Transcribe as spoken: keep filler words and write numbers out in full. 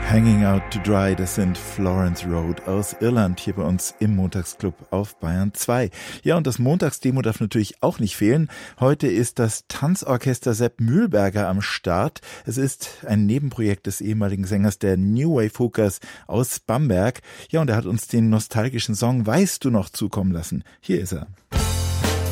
Hanging Out to Dry, das sind Florence Road aus Irland, hier bei uns im Montagsclub auf Bayern zwei. Ja, und das Montagsdemo darf natürlich auch nicht fehlen. Heute ist das Tanzorchester Sepp Mühlberger am Start. Es ist ein Nebenprojekt des ehemaligen Sängers der New Wave Hookers aus Bamberg. Ja, und er hat uns den nostalgischen Song Weißt du noch zukommen lassen. Hier ist er.